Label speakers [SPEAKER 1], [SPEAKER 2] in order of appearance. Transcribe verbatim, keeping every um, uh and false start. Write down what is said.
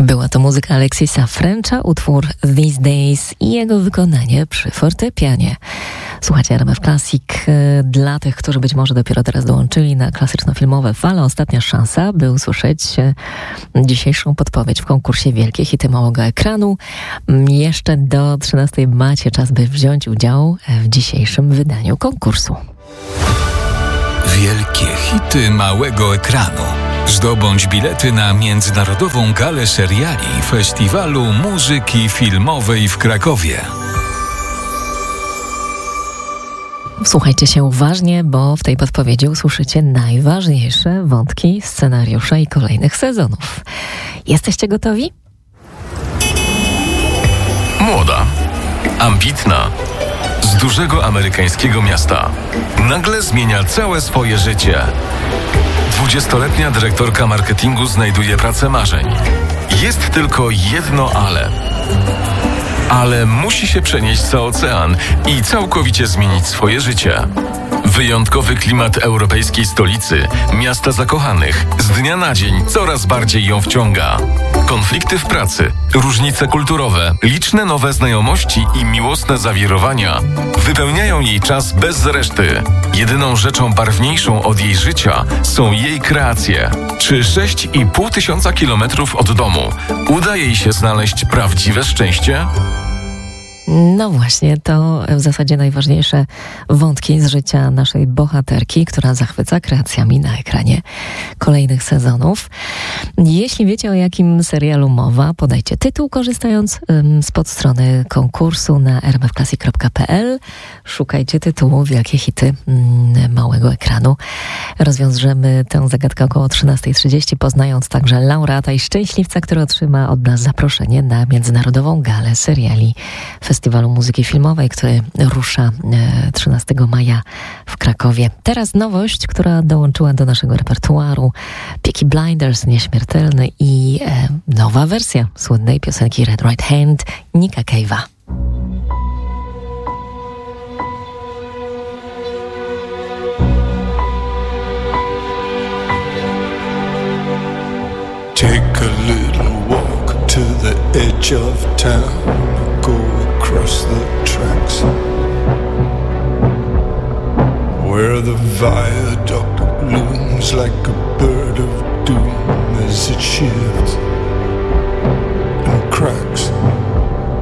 [SPEAKER 1] Była to muzyka Alexisa Frencha, utwór These Days i jego wykonanie przy fortepianie. Słuchajcie R M F Classic. Dla tych, którzy być może dopiero teraz dołączyli na klasyczno-filmowe fale, ostatnia szansa, by usłyszeć dzisiejszą podpowiedź w konkursie Wielkie Hity Małego Ekranu. Jeszcze do trzynastej macie czas, by wziąć udział w dzisiejszym wydaniu konkursu.
[SPEAKER 2] Wielkie Hity Małego Ekranu. Zdobądź bilety na Międzynarodową Galę Seriali Festiwalu Muzyki Filmowej w Krakowie.
[SPEAKER 1] Słuchajcie się uważnie, bo w tej podpowiedzi usłyszycie najważniejsze wątki scenariusza i kolejnych sezonów. Jesteście gotowi?
[SPEAKER 3] Młoda, ambitna, z dużego amerykańskiego miasta. Nagle zmienia całe swoje życie. Dwudziestoletnia dyrektorka marketingu znajduje pracę marzeń. Jest tylko jedno ale. Ale musi się przenieść za ocean i całkowicie zmienić swoje życie. Wyjątkowy klimat europejskiej stolicy, miasta zakochanych, z dnia na dzień coraz bardziej ją wciąga. Konflikty w pracy, różnice kulturowe, liczne nowe znajomości i miłosne zawirowania wypełniają jej czas bez reszty. Jedyną rzeczą barwniejszą od jej życia są jej kreacje. Czy sześć i pół tysiąca kilometrów od domu uda jej się znaleźć prawdziwe szczęście?
[SPEAKER 1] No właśnie, to w zasadzie najważniejsze wątki z życia naszej bohaterki, która zachwyca kreacjami na ekranie kolejnych sezonów. Jeśli wiecie, o jakim serialu mowa, podajcie tytuł, korzystając um, z podstrony konkursu na r m f classic kropka p l. Szukajcie tytułu Wielkie Hity mm, Małego Ekranu. Rozwiążemy tę zagadkę około trzynastej trzydzieści, poznając także laureata i szczęśliwca, który otrzyma od nas zaproszenie na Międzynarodową Galę Seriali Festiwalu Muzyki Filmowej, który rusza trzynastego maja w Krakowie. Teraz nowość, która dołączyła do naszego repertuaru. Peaky Blinders, Nieśmiertelny i e, nowa wersja słynnej piosenki Red Right Hand Nicka Cave'a.
[SPEAKER 4] Take a little walk to the edge of town. Go across the tracks where the viaduct looms like a bird of doom as it shifts